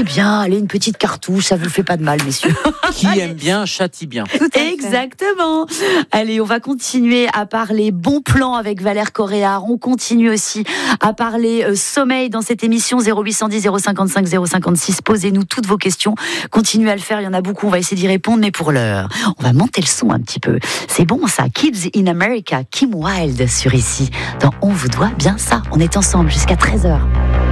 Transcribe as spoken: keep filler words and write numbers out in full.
C'est bien, allez, une petite cartouche, ça vous fait pas de mal, messieurs. Qui aime bien, châtie bien. Exactement. Allez, on va continuer à parler bons plans avec Valère Coréard. On continue aussi à parler euh, sommeil dans cette émission. Zéro huit cent dix zéro cinquante-cinq zéro cinquante-six. Posez-nous toutes vos questions. Continuez à le faire, il y en a beaucoup. On va essayer d'y répondre, mais pour l'heure, on va monter le son un petit peu. C'est bon ça, Kids in America, Kim Wilde sur Ici. Dans On vous doit bien ça. On est ensemble jusqu'à treize heures.